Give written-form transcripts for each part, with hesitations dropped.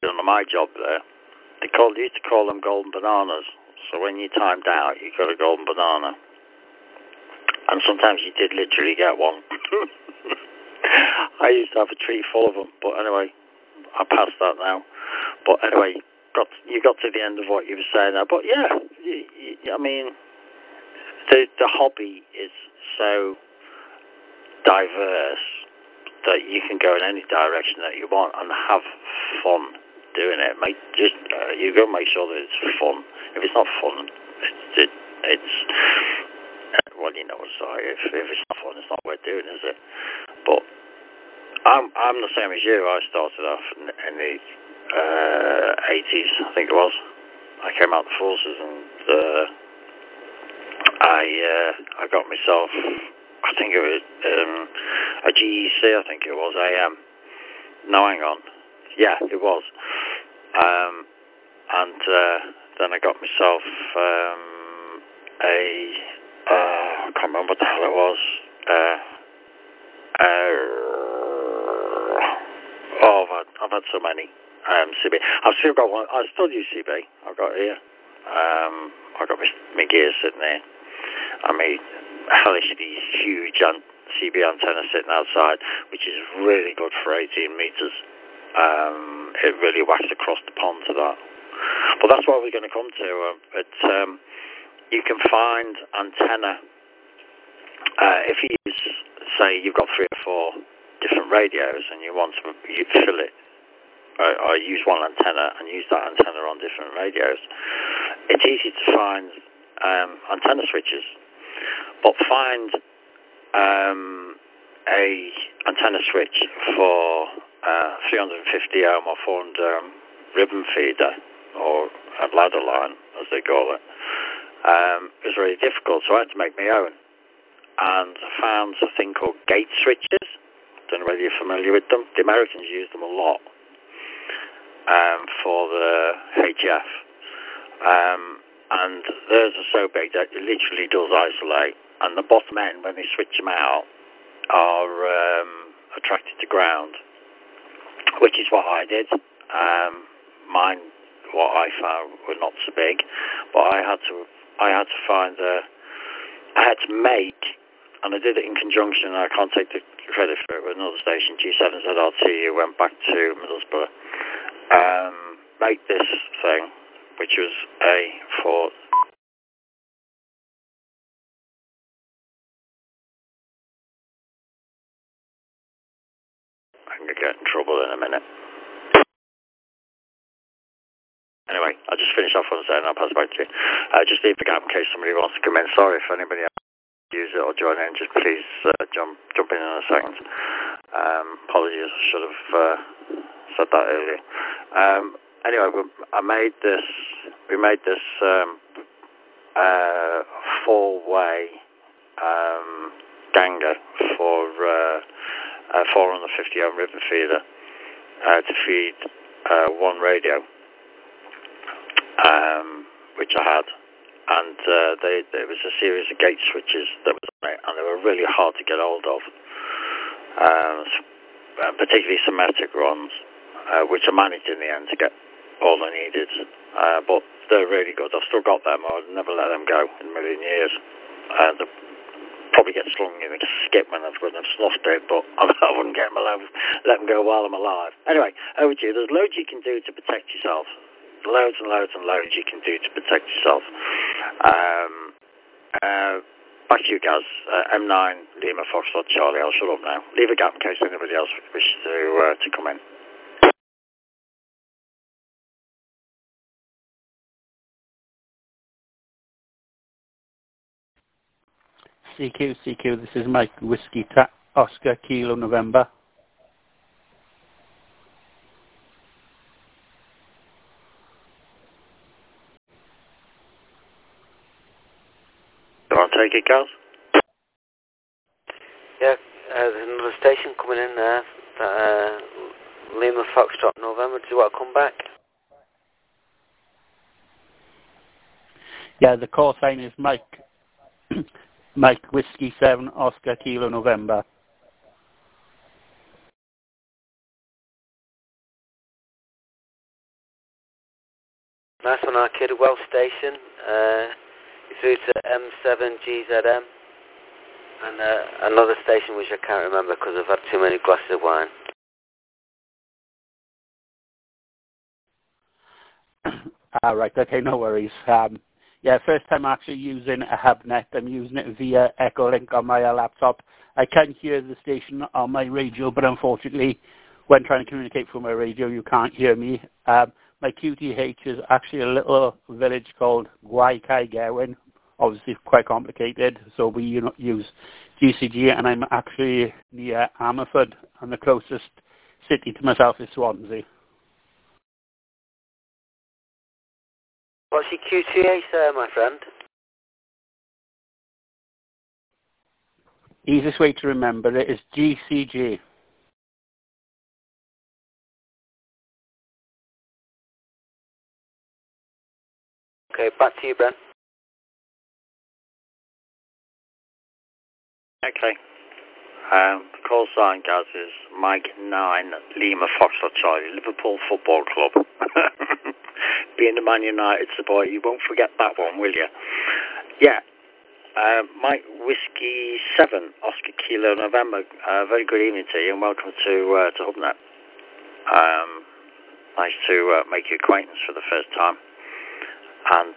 on my job there, used to call them golden bananas. So when you timed out, you got a golden banana. And sometimes you did literally get one. I used to have a tree full of them. But anyway, I passed that now. But anyway, you got to the end of what you were saying there. But yeah, I mean, the hobby is so diverse that you can go in any direction that you want and have fun doing it. You got to make sure that it's fun. If it's not fun, it's well, you know, sorry. If it's not fun, it's not worth doing, is it? But I'm the same as you. I started off in the 80s, I think it was. I came out of the forces and I got myself, I think it was a GEC, I think it was, AM. No, hang on. Yeah, it was. And then I got myself I can't remember what the hell it was. I've had so many. CB. I've still got one. I still use CB. I've got it here. I've got my gear sitting there. I mean, hellishly huge CB antenna sitting outside, which is really good for 18 meters. It really whacks across the pond to that. But that's what we're going to come to. You can find antenna if you use, say, you've got 3 or 4 different radios and you want to fill it, or use one antenna and use that antenna on different radios. It's easy to find antenna switches, but find a antenna switch for 350 ohm or 400 ohm ribbon feeder, or a ladder line as they call it. It was really difficult, so I had to make my own. And I found a thing called gate switches. Don't know whether you're familiar with them. The Americans use them a lot for the HF. And theirs are so big that it literally does isolate. And the bottom end, when they switch them out, are attracted to ground, which is what I did. Mine, what I found, were not so big, but I had to find I had to make, and I did it in conjunction, and I can't take the credit for it, with another station, G7ZRT, who went back to Middlesbrough, make this thing, which was for I'm going to get in trouble in a minute. Anyway, I'll just finish off what I'm saying and I'll pass it back to you. Just leave the gap in case somebody wants to come in. Sorry if anybody else use it or join in. Just please jump in a second. Apologies, I should have said that earlier. Anyway, we made this 4-way ganger for 450 ohm ribbon feeder to feed one radio, which I had, and there was a series of gate switches that was on it, and they were really hard to get hold of, particularly symmetric ones, which I managed in the end to get all I needed, but they're really good. I've still got them. I'd never let them go in a million years. They'll probably get slung in a skip when I've snuffed it, but I wouldn't let them go while I'm alive. Anyway, over to you. There's loads you can do to protect yourself. Loads and loads and loads you can do to protect yourself. Back to you guys. M9 Lima Foxtrot Charlie. I'll shut up now. Leave a gap in case anybody else wishes to come in. CQ, this is Mike Whiskey Oscar Kilo November. Do I take it, guys? Yeah, there's another station coming in there. Lima Foxtrot November. Do you want to come back? Yeah, the call sign is Mike Whiskey 7 Oscar Kilo November. Nice one, our kid. Well station. You're through to M7GZM. And another station which I can't remember because I've had too many glasses of wine. Right, okay, no worries. Yeah, first time actually using a HubNet. I'm using it via Echolink on my laptop. I can hear the station on my radio, but unfortunately, when trying to communicate through my radio, you can't hear me. My QTH is actually a little village called Gwaii-Kai-Gewin. Obviously quite complicated, so we use GCG, and I'm actually near Ammerford, and the closest city to myself is Swansea. What's your QTH there, my friend? Easiest way to remember it is GCG. Okay, back to you, Ben. Okay. The call sign, guys, is Mike 9 Lima Foxtrot Charlie, Liverpool Football Club. Being a Man United supporter, you won't forget that one, will you? Yeah. Mike Whiskey 7, Oscar Kilo November. Very good evening to you, and welcome to HubNet. Nice to make your acquaintance for the first time, and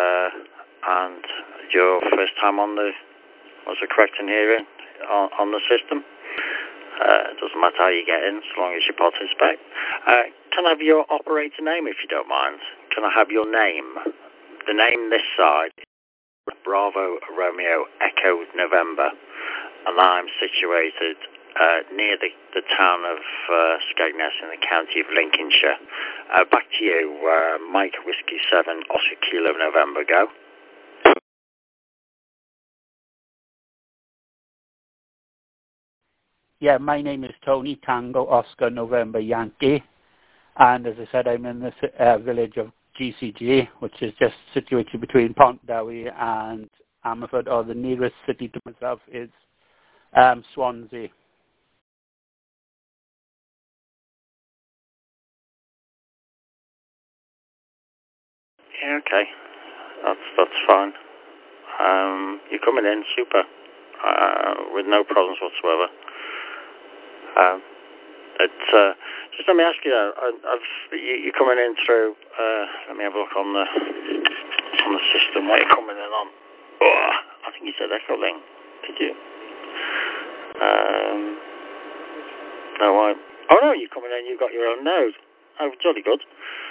your first time on the, was it correct in hearing, on the system. It doesn't matter how you get in, as long as you participate. Can I have your operator name, if you don't mind? Can I have your name? The name this side, Bravo Romeo Echo November, and I'm situated near the town of Skegness in the county of Lincolnshire. Back to you, Mike Whiskey 7 Oscar Kilo November, go. Yeah, my name is Tony Tango Oscar November Yankee, and as I said, I'm in the village of GCG, which is just situated between Pontdowie and Ammerford, or the nearest city to myself is Swansea. Yeah, okay, that's fine. You're coming in super, with no problems whatsoever. Just let me ask you, you're coming in through, let me have a look on the system, what you're coming in on. Oh, I think you said Echolink, did you? No, you're coming in, you've got your own node. Oh, jolly good.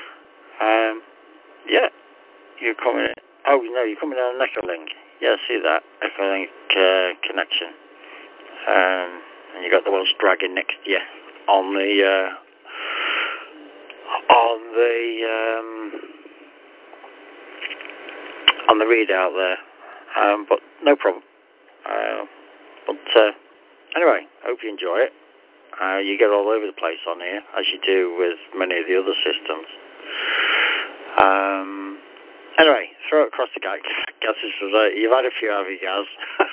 Yeah, you're coming in. Oh, no, you're coming in on Echolink. Yeah, I see that. Echolink connection. And you got the ones dragging next to you on the readout there. But no problem. Anyway, hope you enjoy it. You get all over the place on here, as you do with many of the other systems. Anyway, throw it across the gate. You've had a few, have you, Gaz?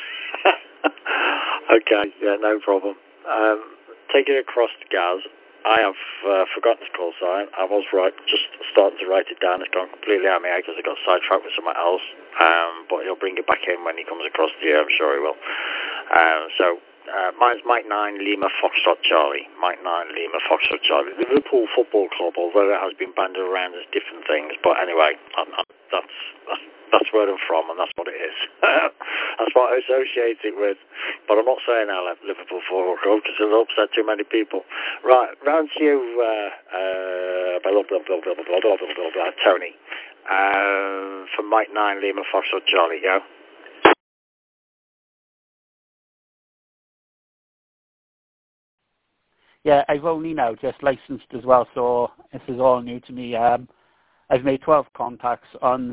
Okay, yeah, no problem. Take it across to Gaz. I have forgotten his call sign. I was just starting to write it down. It's gone completely out of my head because I got sidetracked with something else. But he'll bring it back in when he comes across to you, I'm sure he will. Mine's Mike 9 Lima Foxtrot Charlie. Mike 9 Lima Foxtrot Charlie. Liverpool Football Club, although it has been banded around as different things. But anyway, that's where I'm from, and that's what it is. That's what I associate it with. But I'm not saying I left Liverpool Football Club because it'll upset too many people. Right, round to you, Tony. For Mike 9 Lima Foxtrot Charlie, go. Yeah, I've only now just licensed as well, so this is all new to me. I've made 12 contacts on